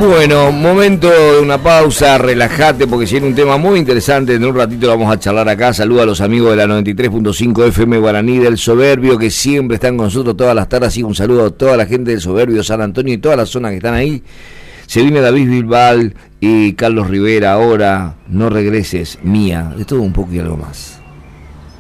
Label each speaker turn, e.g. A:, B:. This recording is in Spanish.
A: Bueno, momento de una pausa, relájate porque si hay un tema muy interesante, en un ratito lo vamos a charlar acá. Saluda a los amigos de la 93.5 FM Guaraní del Soberbio, que siempre están con nosotros todas las tardes. Así un saludo a toda la gente del Soberbio, San Antonio y todas las zonas que están ahí. Se viene David Bilbao y Carlos Rivera ahora, No regreses, mía, de todo un poco y algo más.